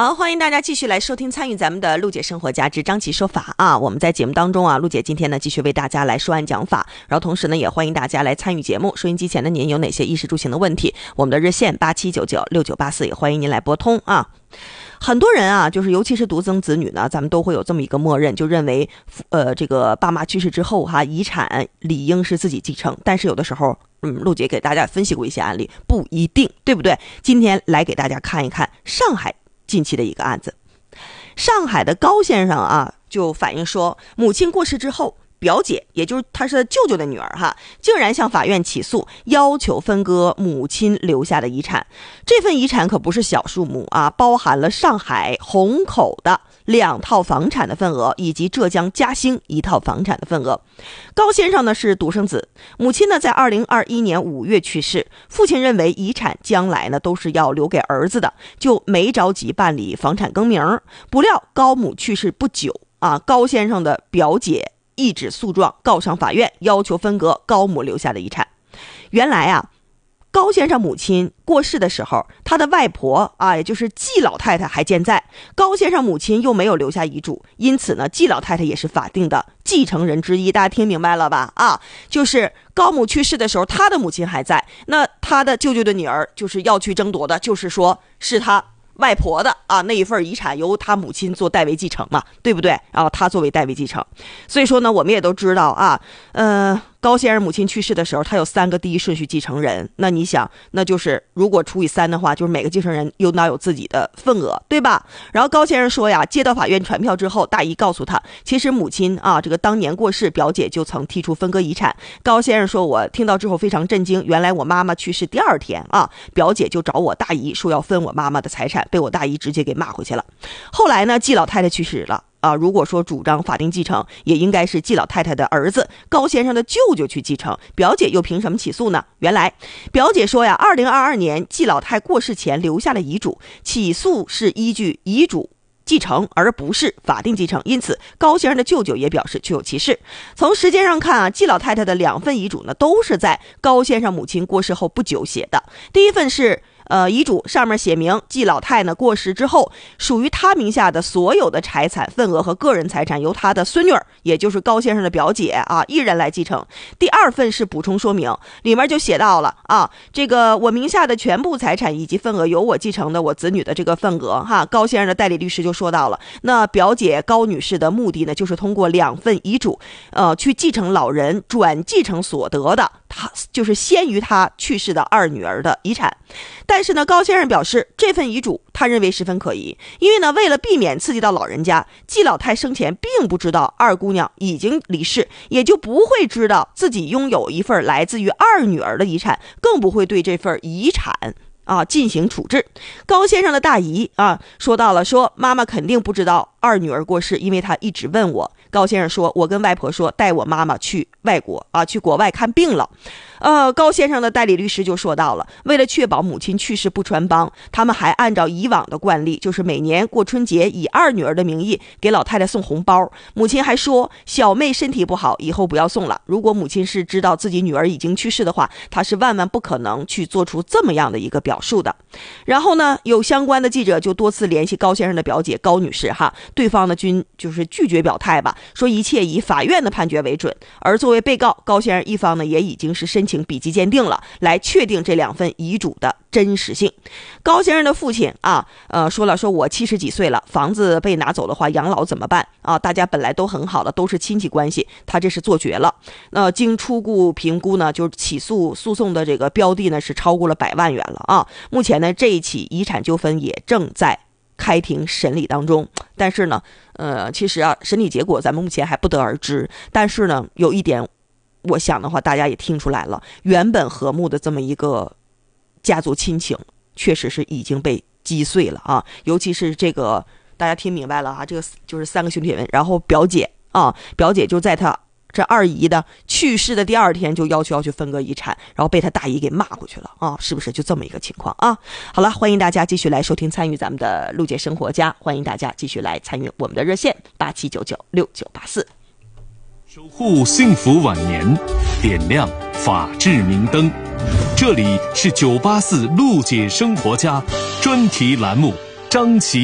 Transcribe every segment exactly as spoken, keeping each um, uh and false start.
好，欢迎大家继续来收听参与咱们的陆姐生活家之张琪说法啊。我们在节目当中啊，陆姐今天呢继续为大家来说案讲法，然后同时呢也欢迎大家来参与节目。收音机前的您有哪些衣食住行的问题，我们的热线八七九九六九八四也欢迎您来拨通啊。很多人啊，就是尤其是独生子女呢，咱们都会有这么一个默认，就认为呃这个爸妈去世之后哈，遗产理应是自己继承。但是有的时候嗯，陆姐给大家分析过一些案例，不一定，对不对？今天来给大家看一看上海近期的一个案子。上海的高先生啊，就反映说，母亲过世之后，表姐，也就是他是舅舅的女儿哈，竟然向法院起诉，要求分割母亲留下的遗产。这份遗产可不是小数目啊，包含了上海虹口的两套房产的份额，以及浙江嘉兴一套房产的份额。高先生呢是独生子，母亲呢在二零二一年五月去世，父亲认为遗产将来呢都是要留给儿子的，就没着急办理房产更名。不料高母去世不久啊，高先生的表姐一纸诉状告上法院，要求分割高母留下的遗产。原来啊，高先生母亲过世的时候，他的外婆啊，也就是季老太太还健在，高先生母亲又没有留下遗嘱，因此呢，季老太太也是法定的继承人之一。大家听明白了吧？啊，就是高母去世的时候，他的母亲还在，那他的舅舅的女儿就是要去争夺的，就是说是他外婆的啊那一份遗产由他母亲做代为继承嘛，对不对？然后他作为代为继承，所以说呢，我们也都知道啊，呃，高先生母亲去世的时候，他有三个第一顺序继承人，那你想，那就是如果除以三的话，就是每个继承人又拿有自己的份额，对吧？然后高先生说呀，接到法院传票之后，大姨告诉他，其实母亲啊这个当年过世，表姐就曾提出分割遗产。高先生说，我听到之后非常震惊，原来我妈妈去世第二天啊，表姐就找我大姨说要分我妈妈的财产，被我大姨直接给骂回去了。后来呢，季老太太去世了啊，如果说主张法定继承，也应该是季老太太的儿子高先生的舅舅去继承，表姐又凭什么起诉呢？原来表姐说呀，二零二二年季老太过世前留下了遗嘱，起诉是依据遗嘱继承，而不是法定继承，因此高先生的舅舅也表示确有其事。从时间上看啊，季老太太的两份遗嘱呢，都是在高先生母亲过世后不久写的。第一份是呃，遗嘱上面写明，季老太呢过世之后，属于他名下的所有的财产份额和个人财产由他的孙女儿，也就是高先生的表姐啊一人来继承。第二份是补充说明，里面就写到了啊，这个我名下的全部财产以及份额由我继承的我子女的这个份额哈。高先生的代理律师就说到了，那表姐高女士的目的呢，就是通过两份遗嘱，呃，去继承老人转继承所得的，他就是先于他去世的二女儿的遗产。但是呢，高先生表示，这份遗嘱他认为十分可疑，因为呢，为了避免刺激到老人家，季老太生前并不知道二姑娘已经离世，也就不会知道自己拥有一份来自于二女儿的遗产，更不会对这份遗产啊进行处置。高先生的大姨啊说到了，说妈妈肯定不知道二女儿过世，因为她一直问我。高先生说，我跟外婆说带我妈妈去外国啊，去国外看病了。呃，高先生的代理律师就说到了，为了确保母亲去世不穿帮，他们还按照以往的惯例，就是每年过春节以二女儿的名义给老太太送红包。母亲还说，小妹身体不好，以后不要送了。如果母亲是知道自己女儿已经去世的话，她是万万不可能去做出这么样的一个表述的。然后呢，有相关的记者就多次联系高先生的表姐高女士哈，对方呢均就是拒绝表态吧，说一切以法院的判决为准。而作为被告，高先生一方呢也已经是申请笔迹鉴定了，来确定这两份遗嘱的真实性。高先生的父亲啊，呃，说了，说我七十几岁了，房子被拿走的话，养老怎么办啊？大家本来都很好的，都是亲戚关系，他这是做绝了。那、呃、经初步评估呢，就是起诉诉讼的这个标的呢是超过了百万元了啊。目前呢，这一起遗产纠纷也正在开庭审理当中，但是呢，呃，其实啊，审理结果咱们目前还不得而知。但是呢，有一点，我想的话，大家也听出来了，原本和睦的这么一个家族亲情，确实是已经被击碎了啊！尤其是这个，大家听明白了啊，这个就是三个兄弟们，然后表姐啊，表姐就在他这二姨的去世的第二天就要求要去分割遗产，然后被他大姨给骂回去了啊！是不是就这么一个情况啊？好了，欢迎大家继续来收听参与咱们的陆姐生活家，欢迎大家继续来参与我们的热线八七九九六九八四。 守护幸福晚年，点亮法治明灯。这里是九八四陆姐生活家专题栏目，张琪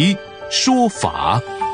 说法。